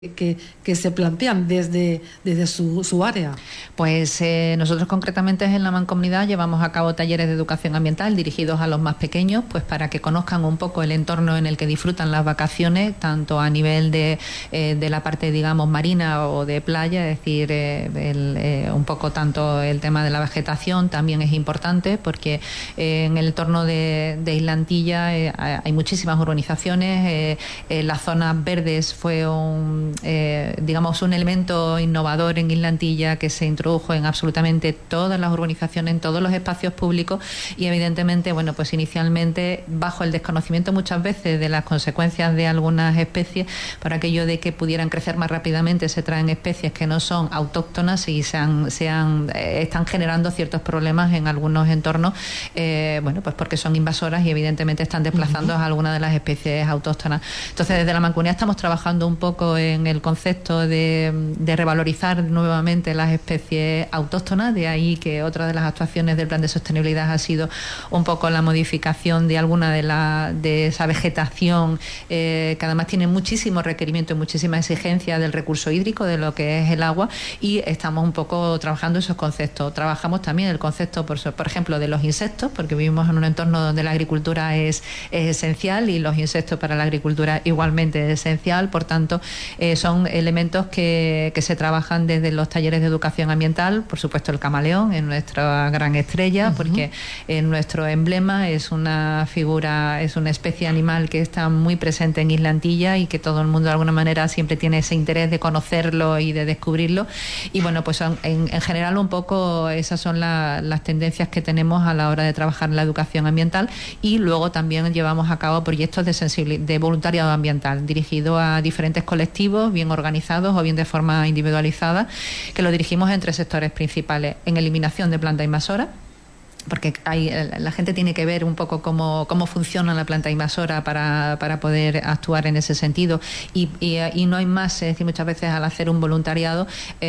que se plantean desde su área? Pues nosotros concretamente en la Mancomunidad llevamos a cabo talleres de educación ambiental dirigidos a los más pequeños, pues para que conozcan un poco el entorno en el que disfrutan las vacaciones, tanto a nivel de la parte, digamos, marina o de playa, es decir, un poco tanto el tema de la vegetación también es importante, porque en el entorno de Islantilla hay muchísimas urbanizaciones, las zonas verdes fue digamos un elemento innovador en Islantilla que se introdujo en absolutamente todas las urbanizaciones, en todos los espacios públicos, y evidentemente, bueno, pues inicialmente bajo el desconocimiento muchas veces de las consecuencias de algunas especies, para aquello de que pudieran crecer más rápidamente se traen especies que no son autóctonas y están generando ciertos problemas en algunos entornos, bueno, pues porque son invasoras y evidentemente están desplazando a algunas de las especies autóctonas. Entonces, desde la Mancomunidad estamos trabajando un poco en el concepto de revalorizar nuevamente las especies autóctonas, de ahí que otra de las actuaciones del Plan de Sostenibilidad ha sido un poco la modificación de alguna de esa vegetación, que además tiene muchísimo requerimiento y muchísima exigencia del recurso hídrico, de lo que es el agua, y estamos un poco trabajando esos conceptos. Trabajamos también el concepto, por ejemplo, de los insectos, porque vivimos en un entorno donde la agricultura es esencial y los insectos para la agricultura igualmente es esencial. Por tanto, son elementos que se trabajan desde los talleres de educación ambiental. Por supuesto, el camaleón es nuestra gran estrella, porque nuestro emblema es una figura, es una especie animal que está muy presente en Islantilla y que todo el mundo de alguna manera siempre tiene ese interés de conocerlo y de descubrirlo. Y bueno, pues en general un poco esas son las tendencias que tenemos a la hora de trabajar en la educación ambiental, y luego también llevamos a cabo proyectos de voluntariado ambiental dirigido a diferentes colectivos, bien organizados o bien de forma individualizada, que lo dirigimos en 3 sectores principales: en eliminación de plantas invasoras, porque la gente tiene que ver un poco cómo funciona la planta invasora para poder actuar en ese sentido, y no hay más, es decir, muchas veces al hacer un voluntariado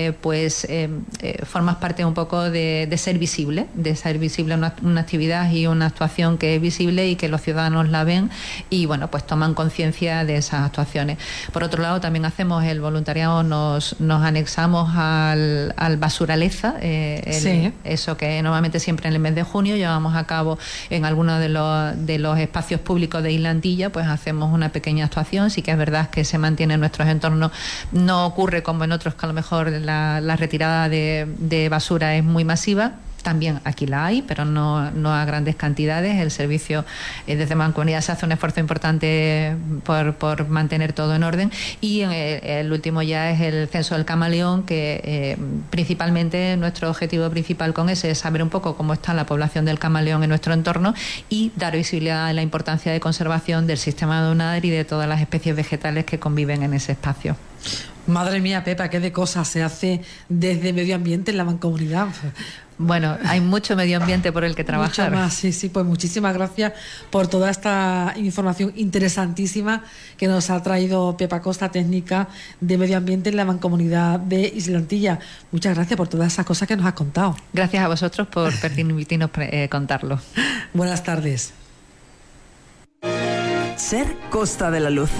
formas parte un poco de ser visible una actividad y una actuación que es visible y que los ciudadanos la ven y bueno, pues toman conciencia de esas actuaciones. Por otro lado, también hacemos el voluntariado, nos anexamos al Basuraleza, eso que normalmente siempre en el mes de junio llevamos a cabo en algunos de los espacios públicos de Islantilla, pues hacemos una pequeña actuación. Sí que es verdad que se mantiene en nuestros entornos, no ocurre como en otros que a lo mejor la retirada de basura es muy masiva. También aquí la hay, pero no a grandes cantidades. El servicio desde Mancomunidad se hace un esfuerzo importante por mantener todo en orden. Y el último ya es el censo del camaleón, que principalmente nuestro objetivo principal con ese es saber un poco cómo está la población del camaleón en nuestro entorno y dar visibilidad a la importancia de conservación del sistema dunar y de todas las especies vegetales que conviven en ese espacio. Madre mía, Pepa, qué de cosas se hace desde medio ambiente en la Mancomunidad. Bueno, hay mucho medio ambiente por el que trabajar. Mucho más, sí, pues muchísimas gracias por toda esta información interesantísima que nos ha traído Pepa Costa, técnica de medio ambiente en la Mancomunidad de Islantilla. Muchas gracias por todas esas cosas que nos has contado. Gracias a vosotros por permitirnos contarlo. Buenas tardes. Ser Costa de la Luz.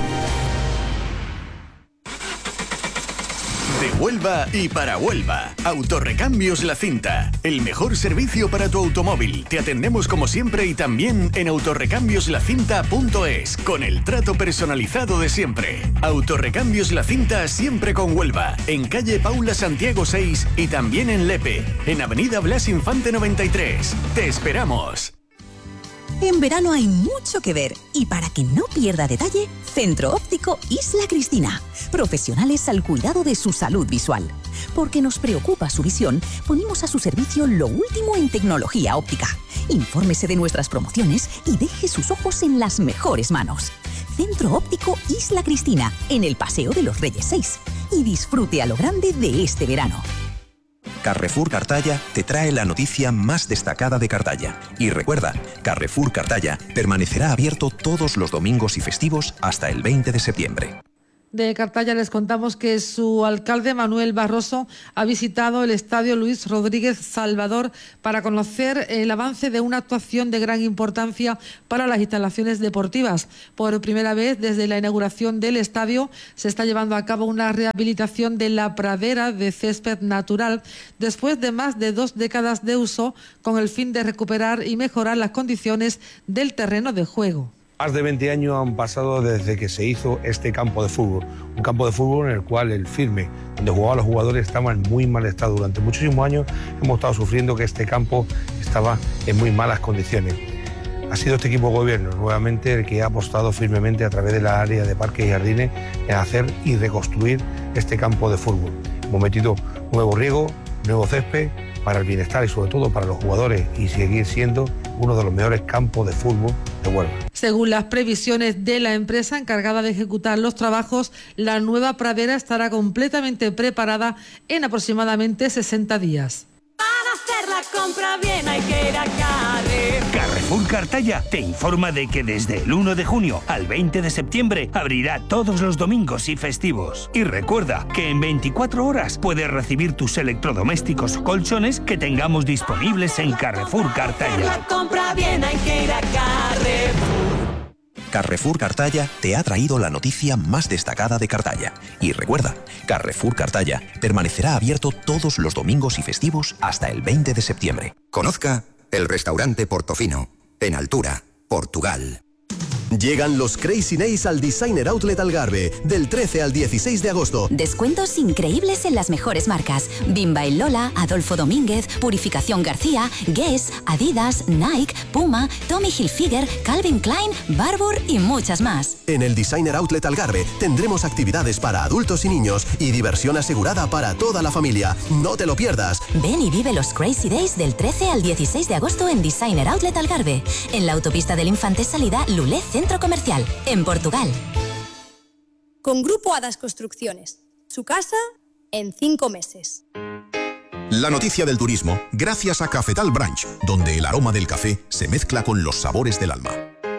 De Huelva y para Huelva, Autorrecambios La Cinta, el mejor servicio para tu automóvil. Te atendemos como siempre y también en autorrecambiosLacinta.es, con el trato personalizado de siempre. Autorrecambios La Cinta, siempre con Huelva, en calle Paula Santiago 6 y también en Lepe, en avenida Blas Infante 93. ¡Te esperamos! En verano hay mucho que ver y para que no pierda detalle, Centro Óptico Isla Cristina. Profesionales al cuidado de su salud visual. Porque nos preocupa su visión, ponemos a su servicio lo último en tecnología óptica. Infórmese de nuestras promociones y deje sus ojos en las mejores manos. Centro Óptico Isla Cristina, en el Paseo de los Reyes 6. Y disfrute a lo grande de este verano. Carrefour Cartaya te trae la noticia más destacada de Cartaya. Y recuerda, Carrefour Cartaya permanecerá abierto todos los domingos y festivos hasta el 20 de septiembre. de Cartaya les contamos que su alcalde Manuel Barroso ha visitado el estadio Luis Rodríguez Salvador para conocer el avance de una actuación de gran importancia para las instalaciones deportivas. Por primera vez desde la inauguración del estadio se está llevando a cabo una rehabilitación de la pradera de césped natural después de más de 2 décadas de uso, con el fin de recuperar y mejorar las condiciones del terreno de juego. Más de 20 años han pasado desde que se hizo este campo de fútbol. Un campo de fútbol en el cual el firme, donde jugaban los jugadores, estaba en muy mal estado. Durante muchísimos años hemos estado sufriendo que este campo estaba en muy malas condiciones. Ha sido este equipo de gobierno nuevamente el que ha apostado firmemente a través de la área de parques y jardines en hacer y reconstruir este campo de fútbol. Hemos metido nuevo riego, nuevo césped, para el bienestar y sobre todo para los jugadores, y seguir siendo uno de los mejores campos de fútbol de Huelva. Según las previsiones de la empresa encargada de ejecutar los trabajos, la nueva pradera estará completamente preparada en aproximadamente 60 días. Para hacer la compra bien hay que ir a Carrefour. Carrefour Cartaya te informa de que desde el 1 de junio al 20 de septiembre abrirá todos los domingos y festivos. Y recuerda que en 24 horas puedes recibir tus electrodomésticos o colchones que tengamos disponibles en Carrefour Cartaya. Para hacer la compra bien hay que ir a Carrefour. Carrefour Cartaya te ha traído la noticia más destacada de Cartaya. Y recuerda, Carrefour Cartaya permanecerá abierto todos los domingos y festivos hasta el 20 de septiembre. Conozca el restaurante Portofino, en Altura, Portugal. Llegan los Crazy Days al Designer Outlet Algarve, del 13 al 16 de agosto. Descuentos increíbles en las mejores marcas: Bimba y Lola, Adolfo Domínguez, Purificación García, Guess, Adidas, Nike, Puma, Tommy Hilfiger, Calvin Klein, Barbour y muchas más. En el Designer Outlet Algarve tendremos actividades para adultos y niños y diversión asegurada para toda la familia. No te lo pierdas. Ven y vive los Crazy Days del 13 al 16 de agosto en Designer Outlet Algarve, en la autopista del Infante salida Lulé Centro Comercial, en Portugal. Con Grupo Hadas Construcciones. Su casa en 5 meses. La noticia del turismo, gracias a Cafetal Branch, donde el aroma del café se mezcla con los sabores del alma.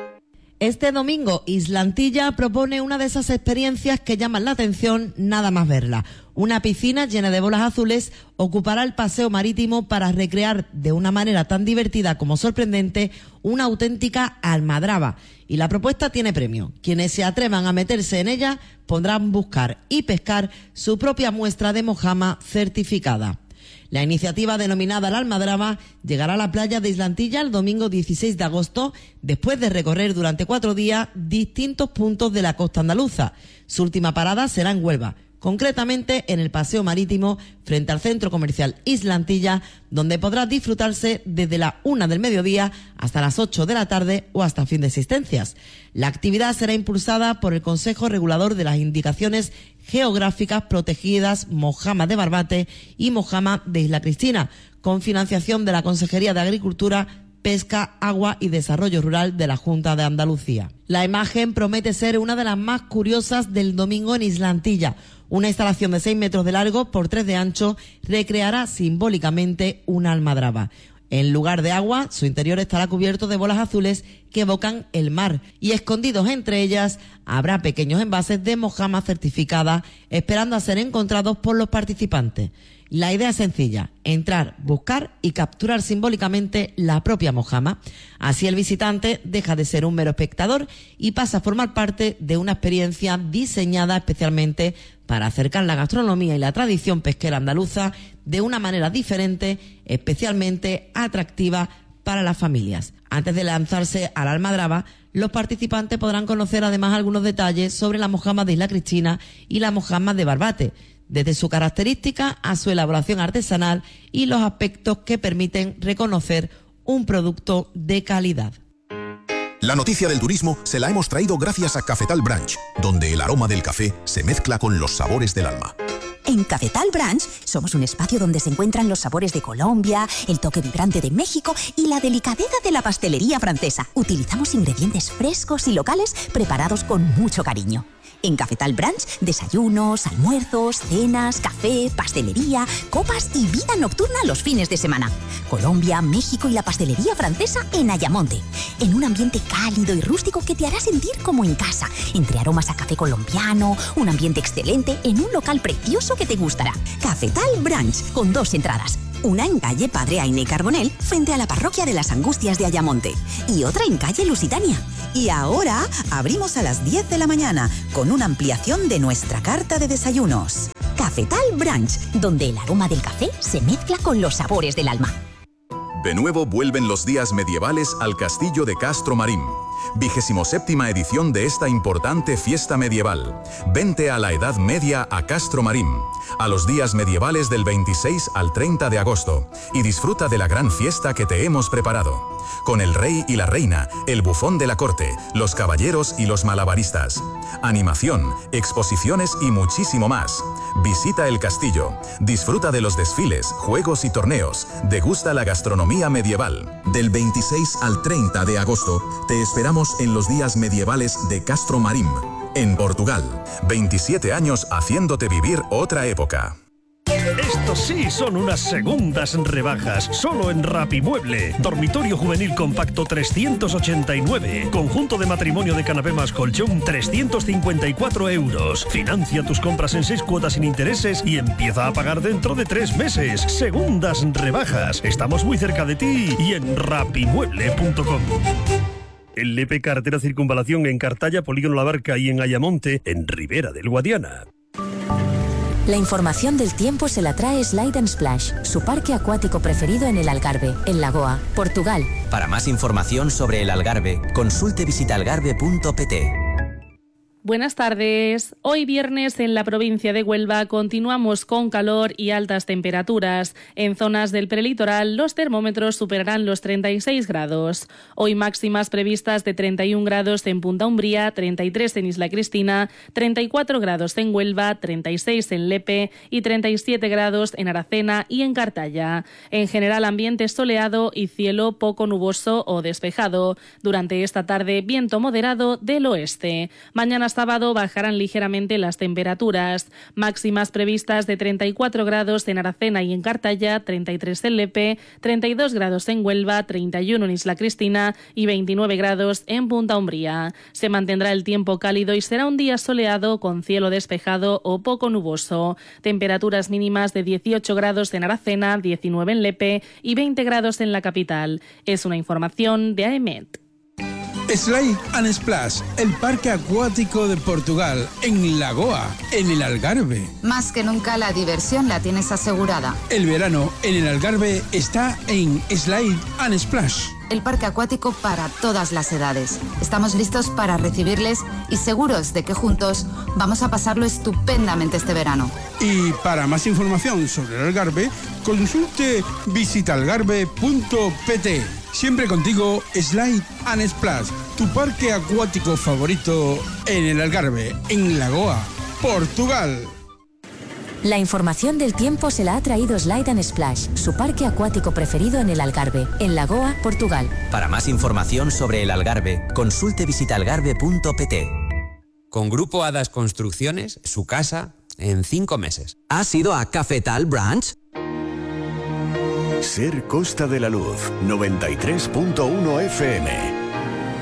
Este domingo, Islantilla propone una de esas experiencias que llaman la atención nada más verla. Una piscina llena de bolas azules ocupará el paseo marítimo para recrear de una manera tan divertida como sorprendente una auténtica almadraba. Y la propuesta tiene premio. Quienes se atrevan a meterse en ella podrán buscar y pescar su propia muestra de mojama certificada. La iniciativa denominada La Almadraba llegará a la playa de Islantilla el domingo 16 de agosto, después de recorrer durante 4 días distintos puntos de la costa andaluza. Su última parada será en Huelva, concretamente en el paseo marítimo frente al centro comercial Islantilla, donde podrá disfrutarse desde la 1 del mediodía hasta las 8 de la tarde o hasta fin de existencias. La actividad será impulsada por el Consejo Regulador de las Indicaciones Geográficas Protegidas Mojama de Barbate y Mojama de Isla Cristina, con financiación de la Consejería de Agricultura, Pesca, Agua y Desarrollo Rural de la Junta de Andalucía. La imagen promete ser una de las más curiosas del domingo en Islantilla. Una instalación de 6 metros de largo por 3 de ancho recreará simbólicamente una almadraba. En lugar de agua, su interior estará cubierto de bolas azules que evocan el mar, y escondidos entre ellas habrá pequeños envases de mojama certificada esperando a ser encontrados por los participantes. La idea es sencilla: entrar, buscar y capturar simbólicamente la propia mojama. Así el visitante deja de ser un mero espectador y pasa a formar parte de una experiencia diseñada especialmente para acercar la gastronomía y la tradición pesquera andaluza de una manera diferente, especialmente atractiva para las familias. Antes de lanzarse a la almadraba, los participantes podrán conocer además algunos detalles sobre la mojama de Isla Cristina y la mojama de Barbate, desde su característica a su elaboración artesanal y los aspectos que permiten reconocer un producto de calidad. La noticia del turismo se la hemos traído gracias a Cafetal Branch, donde el aroma del café se mezcla con los sabores del alma. En Cafetal Branch somos un espacio donde se encuentran los sabores de Colombia, el toque vibrante de México y la delicadeza de la pastelería francesa. Utilizamos ingredientes frescos y locales preparados con mucho cariño. En Cafetal Brunch, desayunos, almuerzos, cenas, café, pastelería, copas y vida nocturna los fines de semana. Colombia, México y la pastelería francesa en Ayamonte. En un ambiente cálido y rústico que te hará sentir como en casa, entre aromas a café colombiano, un ambiente excelente en un local precioso que te gustará. Cafetal Brunch, con 2 entradas. Una en calle Padre Aine Carbonell, frente a la parroquia de las Angustias de Ayamonte. Y otra en calle Lusitania. Y ahora abrimos a las 10 de la mañana, con una ampliación de nuestra carta de desayunos. Cafetal Brunch, donde el aroma del café se mezcla con los sabores del alma. De nuevo vuelven los días medievales al Castillo de Castro Marín. 27ª edición de esta importante fiesta medieval. Vente a la Edad Media a Castro Marín, a los días medievales del 26 al 30 de agosto, y disfruta de la gran fiesta que te hemos preparado. Con el rey y la reina, el bufón de la corte, los caballeros y los malabaristas. Animación, exposiciones y muchísimo más. Visita el castillo, disfruta de los desfiles, juegos y torneos, degusta la gastronomía medieval. Del 26 al 30 de agosto, te esperamos en los días medievales de Castro Marín, en Portugal. 27 años haciéndote vivir otra época. Estos sí son unas segundas rebajas, solo en Rapimueble. Dormitorio juvenil compacto 389. Conjunto de matrimonio de canapé más colchón 354 euros. Financia tus compras en 6 cuotas sin intereses y empieza a pagar dentro de 3 meses. Segundas rebajas. Estamos muy cerca de ti y en rapimueble.com. En Lepe, carretera Circunvalación en Cartaya, Polígono La Barca y en Ayamonte, en Ribera del Guadiana. La información del tiempo se la trae Slide & Splash, su parque acuático preferido en el Algarve, en Lagoa, Portugal. Para más información sobre el Algarve, consulte visitaalgarve.pt. Buenas tardes. Hoy viernes en la provincia de Huelva continuamos con calor y altas temperaturas. En zonas del prelitoral los termómetros superarán los 36 grados. Hoy máximas previstas de 31 grados en Punta Umbría, 33 en Isla Cristina, 34 grados en Huelva, 36 en Lepe y 37 grados en Aracena y en Cartaya. En general ambiente soleado y cielo poco nuboso o despejado. Durante esta tarde viento moderado del oeste. Mañana sábado bajarán ligeramente las temperaturas, máximas previstas de 34 grados en Aracena y en Cartaya, 33 en Lepe, 32 grados en Huelva, 31 en Isla Cristina y 29 grados en Punta Umbría. Se mantendrá el tiempo cálido y será un día soleado con cielo despejado o poco nuboso. Temperaturas mínimas de 18 grados en Aracena, 19 en Lepe y 20 grados en la capital. Es una información de AEMET. Slide & Splash, el parque acuático de Portugal, en Lagoa, en el Algarve. Más que nunca la diversión la tienes asegurada. El verano en el Algarve está en Slide & Splash. El parque acuático para todas las edades. Estamos listos para recibirles y seguros de que juntos vamos a pasarlo estupendamente este verano. Y para más información sobre el Algarve, consulte visitaalgarve.pt. Siempre contigo, Slide & Splash, tu parque acuático favorito en el Algarve, en Lagoa, Portugal. La información del tiempo se la ha traído Slide & Splash, su parque acuático preferido en el Algarve, en Lagoa, Portugal. Para más información sobre el Algarve, consulte visitaalgarve.pt. Con Grupo Hadas Construcciones, su casa en 5 meses. ¿Has ido a Cafetal Brunch? Ser Costa de la Luz, 93.1 FM.